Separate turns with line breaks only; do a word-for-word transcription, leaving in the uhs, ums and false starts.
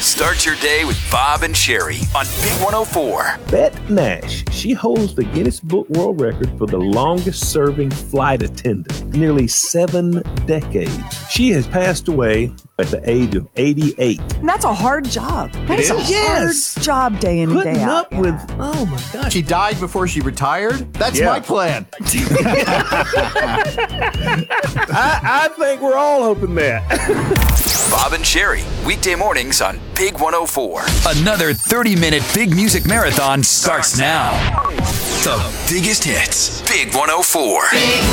Start your day with Bob and Sherry on Big one oh four.
Bette Nash, she holds the Guinness Book World Record for the longest-serving flight attendant, nearly seven decades. She has passed away at the age of eighty-eight.
And that's a hard job. That is,
is.
a
Yes.
hard job day in and
Putting
day out.
up with, oh my gosh.
She died before she retired? That's
Yeah.
my plan.
I, I think we're all hoping that.
Bob and Sherry, weekday mornings on Big one oh four. Another thirty-minute big music marathon starts now. The biggest hits, Big one oh four.